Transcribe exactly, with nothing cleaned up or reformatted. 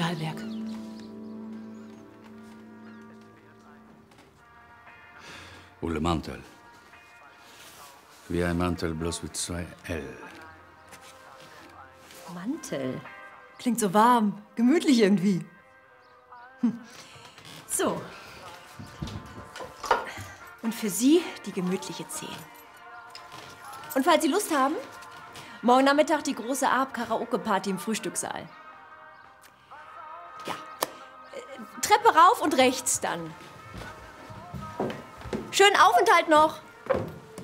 Stahlwerk. Ulle Mantel. Wie ein Mantel, bloß mit zwei L. Mantel? Klingt so warm, gemütlich irgendwie. Hm. So. Und für Sie die gemütliche zehn. Und falls Sie Lust haben, morgen Nachmittag die große Abend-Karaoke-Party im Frühstückssaal. Ja. Treppe rauf und rechts dann. Schönen Aufenthalt noch.